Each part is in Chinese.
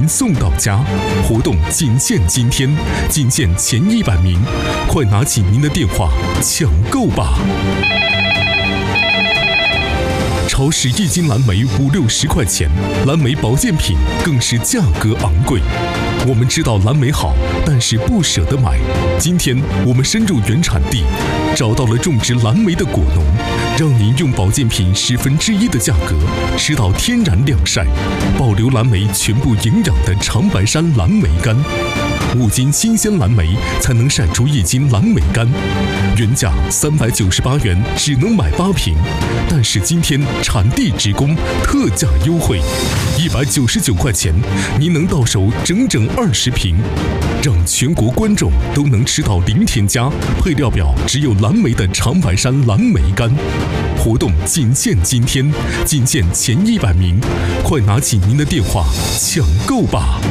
送到家，活动仅限今天，仅限前100名，快拿起您的电话抢购吧！超市1斤蓝莓50-60块钱，蓝莓保健品更是价格昂贵。我们知道蓝莓好，但是不舍得买。今天我们深入原产地，找到了种植蓝莓的果农，让您用保健品1/10的价格吃到天然晾晒、保留蓝莓全部营养的长白山蓝莓干。5斤新鲜蓝莓才能晒出1斤蓝莓干，原价398元，只能买8瓶。但是今天产地直供，特价优惠，199块钱，您能到手整整20瓶，让全国观众都能吃到零添加、配料表只有蓝莓的长白山蓝莓干。活动仅限今天，仅限前100名，快拿起您的电话抢购吧！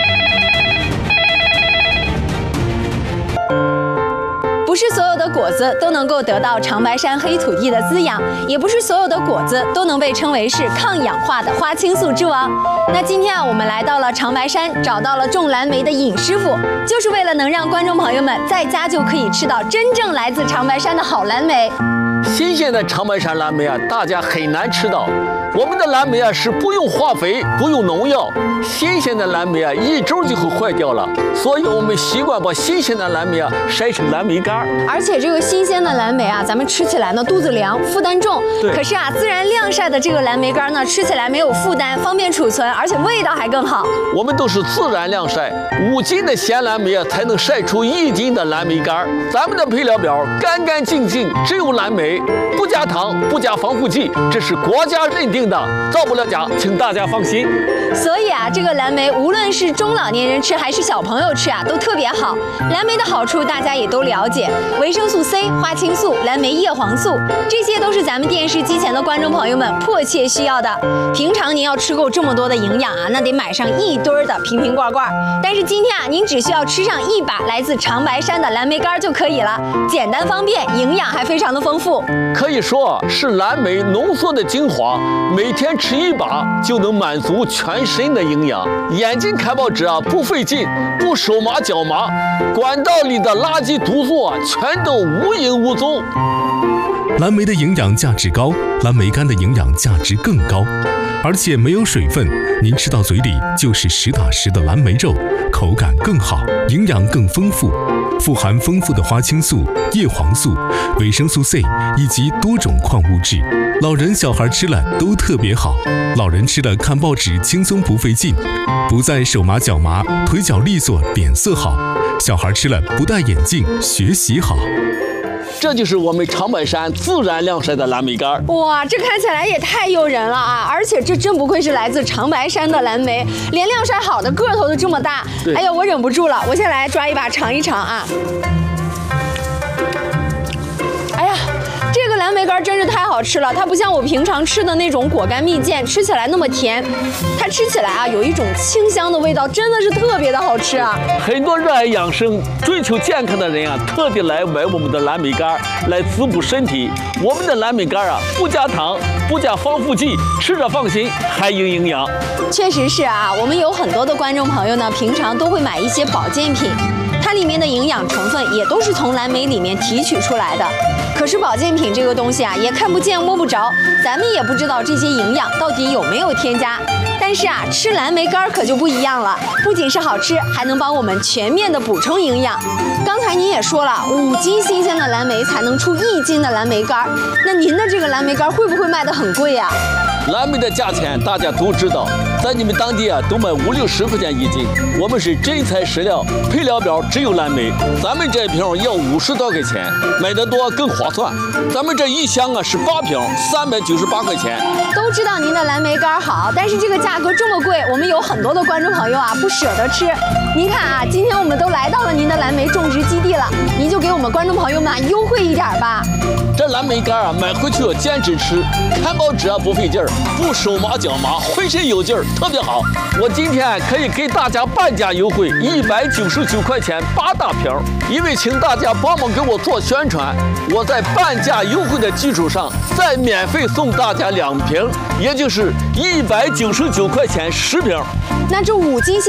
不是所有的果子都能够得到长白山黑土地的滋养，也不是所有的果子都能被称为是抗氧化的花青素之王。那今天我们来到了长白山，找到了种蓝莓的尹师傅，就是为了能让观众朋友们在家就可以吃到真正来自长白山的好蓝莓。 新鲜的长白山蓝莓啊，大家很难吃到。我们的蓝莓啊是不用化肥、不用农药，新鲜的蓝莓啊1周就会坏掉了，所以我们习惯把新鲜的蓝莓啊晒成蓝莓干。 而且这个新鲜的蓝莓啊，咱们吃起来呢肚子凉，负担重。可是啊，自然晾晒的这个蓝莓干呢，吃起来没有负担，方便储存，而且味道还更好。 我们都是自然晾晒，5斤的鲜蓝莓啊才能晒出1斤的蓝莓干。咱们的配料表干干净净，只有蓝莓，不加糖，不加防腐剂，这是国家认定的，造不了假，请大家放心。 所以啊，这个蓝莓无论是中老年人吃还是小朋友吃啊，都特别好。蓝莓的好处大家也都了解，维生素 C、花青素、蓝莓叶黄素，这些都是咱们电视机前的观众朋友们迫切需要的。平常您要吃够这么多的营养啊，那得买上一堆的瓶瓶罐罐。但是今天啊，您只需要吃上1把来自长白山的蓝莓干就可以了，简单方便，营养还非常的丰富。 可以说是蓝莓浓缩的精华，每天吃1把就能满足全身的营养。眼睛看报纸啊不费劲，不手麻脚麻，管道里的垃圾毒素啊全都无影无踪。 蓝莓的营养价值高，蓝莓干的营养价值更高，而且没有水分，您吃到嘴里就是实打实的蓝莓肉，口感更好，营养更丰富，富含丰富的花青素、叶黄素、维生素 C 以及多种矿物质，老人小孩吃了都特别好。老人吃了看报纸轻松不费劲，不再手麻脚麻，腿脚利索，脸色好；小孩吃了不戴眼镜，学习好。 这就是我们长白山自然晾晒的蓝莓干。 哇，这看起来也太诱人了啊！而且这真不愧是来自长白山的蓝莓，连晾晒好的个头都这么大。哎呀，我忍不住了，我先来抓一把尝一尝啊！哎呀，这个蓝莓干真是太好吃了，它不像我平常吃的那种果干蜜饯，吃起来那么甜，它吃起来啊有一种清香的味道，真的是特别的好吃啊！ 很多热爱养生、追求健康的人啊，特地来买我们的蓝莓干来滋补身体。我们的蓝莓干啊，不加糖，不加防腐剂，吃着放心，还有营养。 确实是啊，我们有很多的观众朋友呢，平常都会买一些保健品，它里面的营养成分也都是从蓝莓里面提取出来的。可是保健品这个东西啊，也看不见摸不着，咱们也不知道这些营养到底有没有添加。但是啊，吃蓝莓干可就不一样了，不仅是好吃，还能帮我们全面的补充营养。刚才您也说了，5斤新鲜的蓝莓才能出1斤的蓝莓干，那您的这个蓝莓干会不会卖得很贵呀？ 蓝莓的价钱大家都知道，在你们当地啊都卖50-60块钱1斤。我们是真材实料，配料表只有蓝莓，咱们这瓶要50多块钱，买得多更划算。咱们这一箱啊是8瓶，398块钱。 都知道您的蓝莓干好，但是这个价格这么贵，我们有很多的观众朋友啊不舍得吃。您看啊，今天我们都来到了您的蓝莓种植基地了，您就给我们观众朋友们优惠一点吧。 这蓝莓干啊，买回去要坚持吃，看报纸啊不费劲儿，不手麻脚麻，浑身有劲儿，特别好。我今天可以给大家半价优惠，199块钱8大瓶。因为请大家帮忙给我做宣传，我在半价优惠的基础上，再免费送大家2瓶，也就是199块钱10瓶。 那这5斤